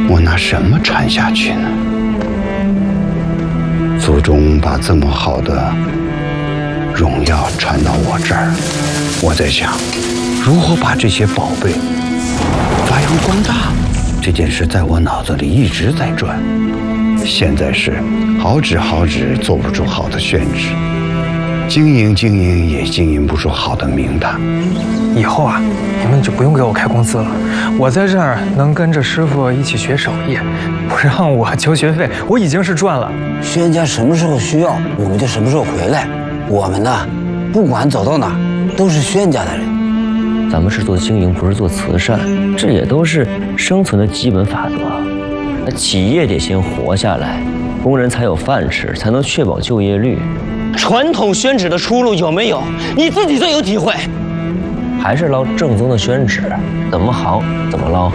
我拿什么传下去呢？祖宗把这么好的荣耀传到我这儿，我在想，如何把这些宝贝发扬光大。这件事在我脑子里一直在转。现在是好纸做不出好的宣纸，经营也经营不出好的名堂。 以后啊，你们就不用给我开工资了，我在这儿能跟着师傅一起学手艺，不让我交学费，我已经是赚了。 宣家什么时候需要，我们就什么时候回来。我们呢，不管走到哪，都是宣家的人。 咱们是做经营，不是做慈善，这也都是生存的基本法则。那企业得先活下来，工人才有饭吃，才能确保就业率。传统宣纸的出路有没有？你自己最有体会。还是捞正宗的宣纸，怎么好怎么捞。